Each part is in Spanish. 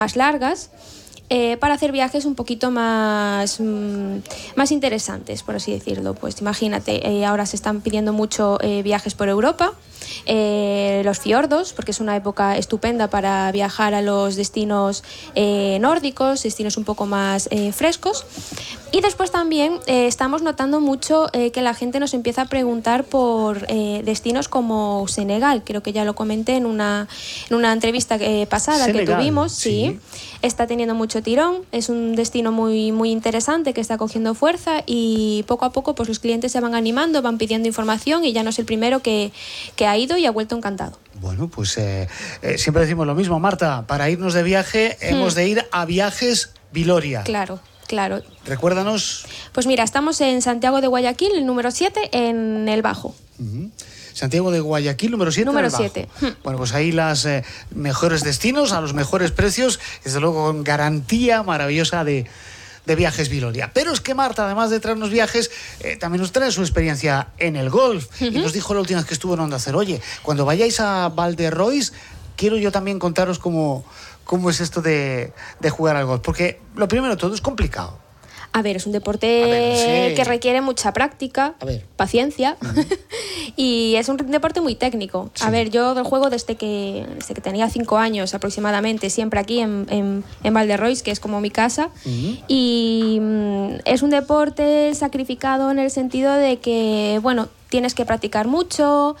más largas, para hacer viajes un poquito más interesantes, por así decirlo. Pues imagínate, ahora se están pidiendo mucho viajes por Europa, los fiordos, porque es una época estupenda para viajar a los destinos nórdicos, destinos un poco más frescos. Y después también estamos notando mucho que la gente nos empieza a preguntar por destinos como Senegal. Creo que ya lo comenté en una entrevista pasada Senegal, que tuvimos. Sí. Está teniendo mucho tirón. Es un destino muy, muy interesante que está cogiendo fuerza y poco a poco pues los clientes se van animando, van pidiendo información y ya no es el primero que ha ido y ha vuelto encantado. Bueno, pues siempre decimos lo mismo, Marta. Para irnos de viaje hemos de ir a Viajes Viloria. Claro. Recuérdanos. Pues mira, estamos en Santiago de Guayaquil, el número 7, en el Bajo. Santiago de Guayaquil, número 7. Número 7. Bueno, pues ahí los mejores destinos, a los mejores precios, desde luego con garantía maravillosa de Viajes Viloria. Pero es que Marta, además de traernos viajes, también nos trae su experiencia en el golf. Y nos dijo la última vez que estuvo en Onda Cero, oye, cuando vayáis a Valderrois, quiero yo también contaros cómo es esto de jugar al golf. Porque lo primero de todo es complicado. A ver, es un deporte que requiere mucha práctica, paciencia, y es un deporte muy técnico. Sí. A ver, yo juego desde que tenía 5 años aproximadamente, siempre aquí en Valderrois, que es como mi casa, y es un deporte sacrificado en el sentido de que, bueno, tienes que practicar mucho,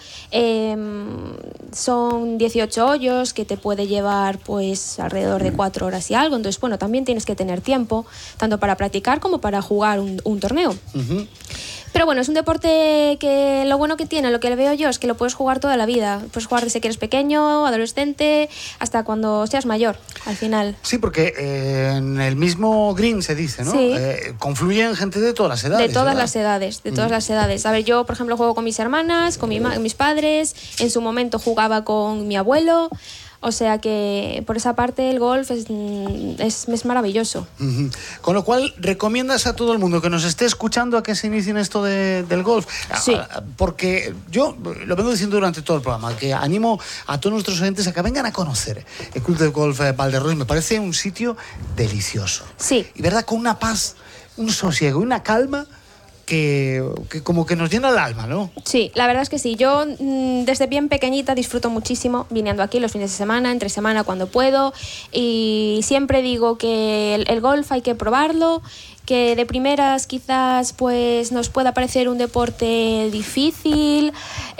son 18 hoyos que te puede llevar pues alrededor de 4 horas y algo, entonces bueno, también tienes que tener tiempo, tanto para practicar como para jugar un torneo. Pero bueno, es un deporte que lo bueno que tiene, lo que le veo yo, es que lo puedes jugar toda la vida. Puedes jugar desde que eres pequeño, adolescente, hasta cuando seas mayor, al final. Sí, porque en el mismo green se dice, ¿no? Sí. Confluyen gente de todas las edades. De todas las edades, de todas las edades. A ver, yo, por ejemplo, juego con mis hermanas, con mis padres, en su momento jugaba con mi abuelo. O sea que por esa parte el golf es maravilloso. Con lo cual, ¿recomiendas a todo el mundo que nos esté escuchando a que se inicie en esto del golf? Sí. Porque yo lo vengo diciendo durante todo el programa, que animo a todos nuestros oyentes a que vengan a conocer el Club de Golf Valderrois. Me parece un sitio delicioso. Sí. Y verdad, con una paz, un sosiego, una calma que como que nos llena el alma, ¿no? Sí, la verdad es que sí. Yo desde bien pequeñita disfruto muchísimo viniendo aquí los fines de semana, entre semana cuando puedo, y siempre digo que el golf hay que probarlo, que de primeras quizás pues nos pueda parecer un deporte difícil,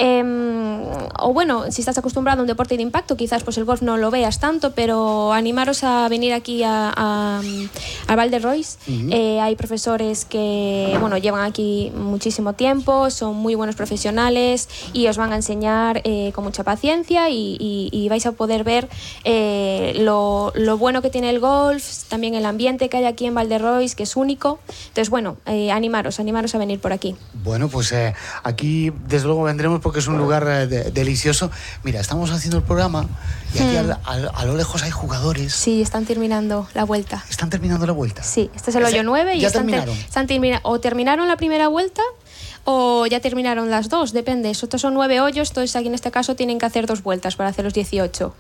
o bueno, si estás acostumbrado a un deporte de impacto quizás pues el golf no lo veas tanto, pero animaros a venir aquí a Valderrois. Hay profesores que bueno, llevan aquí muchísimo tiempo, son muy buenos profesionales y os van a enseñar con mucha paciencia y vais a poder ver lo bueno que tiene el golf, también el ambiente que hay aquí en Valderrois, que es único. Entonces, bueno, animaros a venir por aquí. Bueno, pues aquí desde luego vendremos porque es un lugar delicioso. Mira, estamos haciendo el programa y aquí a lo lejos hay jugadores. Sí, están terminando la vuelta. ¿Están terminando la vuelta? Sí, este es el hoyo 9 y o terminaron la primera vuelta o ya terminaron las dos, depende. Estos son 9 hoyos, entonces aquí en este caso tienen que hacer 2 vueltas para hacer los 18.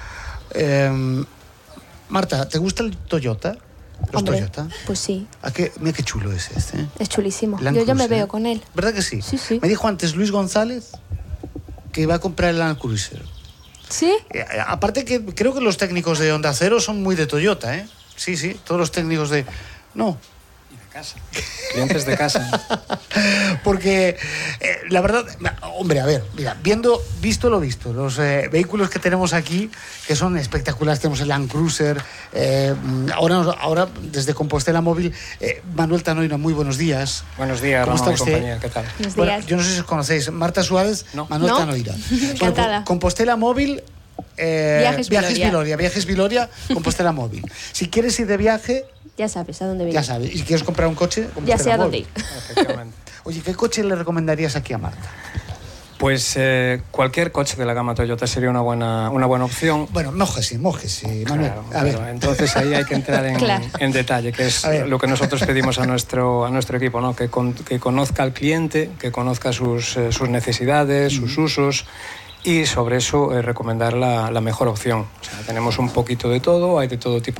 Marta, ¿te gusta el Toyota? ¿Los Toyota? Pues sí. Mira qué chulo es este. Es chulísimo. Yo ya me veo con él. ¿Verdad que sí? Sí. Me dijo antes Luis González que va a comprar el Land Cruiser. ¿Sí? Aparte que creo que los técnicos de Onda Cero son muy de Toyota, ¿eh? Sí, todos los técnicos de... No. Y de casa. Clientes de casa. Porque la verdad, hombre, a ver, mira, visto lo visto, los vehículos que tenemos aquí, que son espectaculares, tenemos el Land Cruiser, ahora desde Compostela Móvil, Manuel Tanoira, muy buenos días. Buenos días, ¿cómo está usted? Compañía, ¿qué tal? Buenos días. Bueno, yo no sé si os conocéis, Marta Suárez, no. Manuel Tanoira. Encantada. Bueno, Compostela Móvil, Viajes Viloria, Compostela Móvil. Si quieres ir de viaje... Ya sabes a dónde venir. Ya sabes. Y si quieres comprar un coche, ya sé a dónde ir. Efectivamente. Oye, ¿qué coche le recomendarías aquí a Marta? Pues cualquier coche de la gama Toyota sería una buena opción. Bueno, mójese, Manuel. Claro, a ver. Entonces ahí hay que entrar en detalle, que es lo que nosotros pedimos a nuestro equipo, ¿no? Que conozca al cliente, que conozca sus necesidades, sus usos, y sobre eso recomendar la mejor opción. O sea, tenemos un poquito de todo, hay de todo tipo